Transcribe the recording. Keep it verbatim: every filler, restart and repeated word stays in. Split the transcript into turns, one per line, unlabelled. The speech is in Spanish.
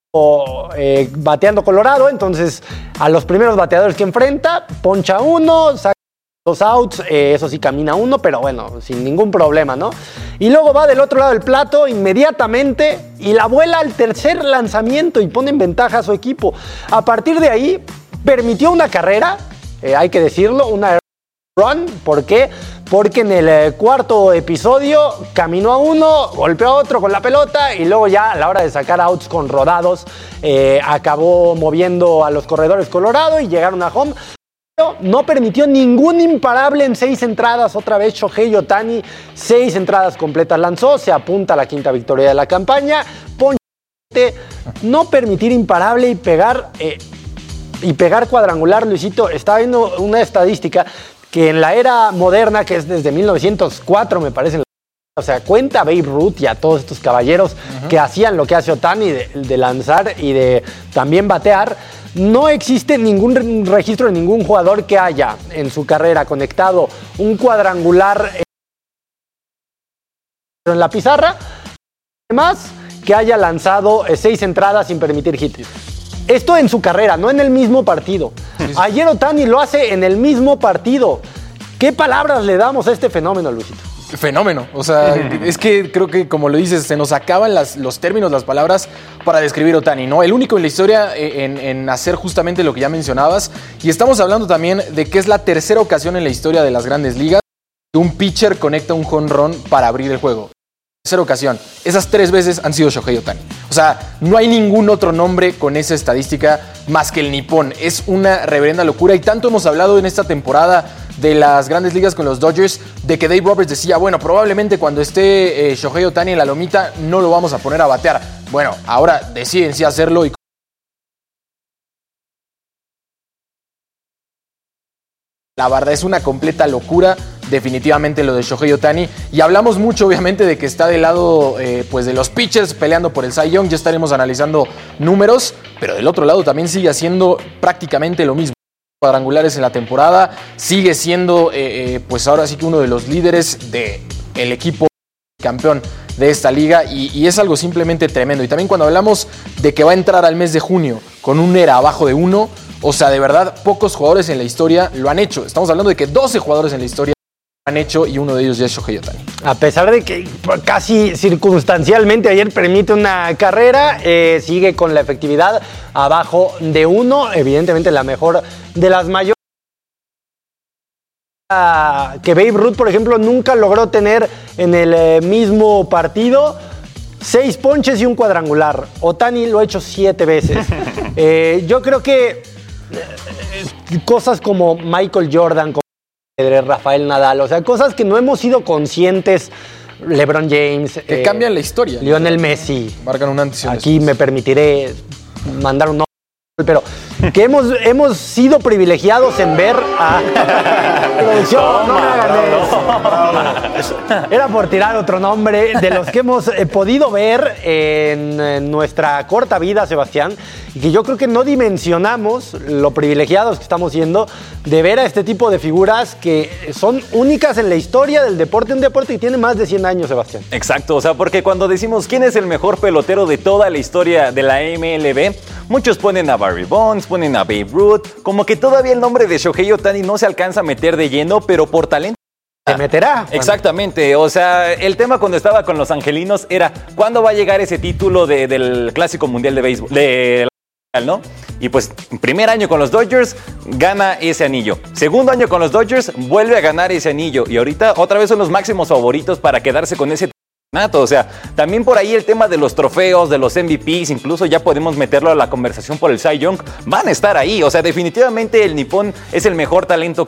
eh, bateando Colorado, entonces a los primeros bateadores que enfrenta, poncha uno, saca dos outs, eh, eso sí camina uno, pero bueno, sin ningún problema, ¿no? Y luego va del otro lado del plato inmediatamente y la vuela al tercer lanzamiento y pone en ventaja a su equipo. A partir de ahí, permitió una carrera, eh, hay que decirlo, una run. ¿Por qué? Porque en el eh, cuarto episodio caminó a uno, golpeó a otro con la pelota y luego ya a la hora de sacar outs con rodados, eh, acabó moviendo a los corredores Colorado y llegaron a home. No permitió ningún imparable en seis entradas. Otra vez Shohei Ohtani, seis entradas completas lanzó, se apunta a la quinta victoria de la campaña. Ponche, no permitir imparable y pegar, eh, y pegar cuadrangular, Luisito. Estaba viendo una estadística que en la era moderna, que es desde mil novecientos cuatro, me parece, o sea, cuenta a Babe Ruth y a todos estos caballeros uh-huh. que hacían lo que hace Ohtani de, de lanzar y de también batear. No existe ningún registro de ningún jugador que haya en su carrera conectado un cuadrangular en la pizarra, además que haya lanzado seis entradas sin permitir hit. Esto en su carrera, no en el mismo partido. Ayer Ohtani lo hace en el mismo partido. ¿Qué palabras le damos a este fenómeno, Luisito?
Fenómeno, o sea, es que creo que como lo dices, se nos acaban las, los términos, las palabras para describir a Ohtani, ¿no? El único en la historia en, en hacer justamente lo que ya mencionabas, y estamos hablando también de que es la tercera ocasión en la historia de las Grandes Ligas que un pitcher conecta un home run para abrir el juego. Tercera ocasión, esas tres veces han sido Shohei Ohtani. O sea, no hay ningún otro nombre con esa estadística más que el nipón. Es una reverenda locura y tanto hemos hablado en esta temporada de las Grandes Ligas con los Dodgers, de que Dave Roberts decía, bueno, probablemente cuando esté eh, Shohei Ohtani en la lomita no lo vamos a poner a batear. Bueno, ahora deciden sí hacerlo y la verdad es una completa locura, definitivamente lo de Shohei Ohtani. Y hablamos mucho, obviamente, de que está del lado eh, pues de los pitchers peleando por el Cy Young. Ya estaremos analizando números, pero del otro lado también sigue haciendo prácticamente lo mismo. Cuadrangulares en la temporada, sigue siendo eh, eh, pues ahora sí que uno de los líderes del equipo campeón de esta liga y, y es algo simplemente tremendo. Y también cuando hablamos de que va a entrar al mes de junio con un E R A abajo de uno, o sea, de verdad, pocos jugadores en la historia lo han hecho. Estamos hablando de que doce jugadores en la historia lo han hecho y uno de ellos ya es Shohei Ohtani.
A pesar de que casi circunstancialmente ayer permite una carrera, eh, sigue con la efectividad abajo de uno, evidentemente la mejor de las mayores. Que Babe Ruth, por ejemplo, nunca logró tener en el eh, mismo partido seis ponches y un cuadrangular. Ohtani lo ha hecho siete veces. eh, yo creo que eh, cosas como Michael Jordan, como Rafael Nadal, o sea, cosas que no hemos sido conscientes, LeBron James,
que eh, cambian la historia.
Lionel Messi.
Marcan un antes y un
Aquí
después.
Me permitiré mandar un nombre, pero que hemos, hemos sido privilegiados en ver a producción. No me hagan eso. Era por tirar otro nombre de los que hemos eh, podido ver en, en nuestra corta vida, Sebastián, y que yo creo que no dimensionamos lo privilegiados que estamos siendo de ver a este tipo de figuras que son únicas en la historia del deporte, un deporte que tiene más de cien años, Sebastián.
Exacto, o sea, porque cuando decimos quién es el mejor pelotero de toda la historia de la M L B, muchos ponen a Barry Bonds, ponen a Babe Ruth, como que todavía el nombre de Shohei Ohtani no se alcanza a meter de lleno, pero por talento
se meterá.
Exactamente, o sea, el tema cuando estaba con los angelinos era ¿cuándo va a llegar ese título de, del Clásico Mundial de Béisbol? De la, ¿no? Y pues, primer año con los Dodgers, gana ese anillo. Segundo año con los Dodgers, vuelve a ganar ese anillo. Y ahorita otra vez son los máximos favoritos para quedarse con ese campeonato. O sea, también por ahí el tema de los trofeos, de los M V Ps, incluso ya podemos meterlo a la conversación por el Cy Young, van a estar ahí. O sea, definitivamente el nipón es el mejor talento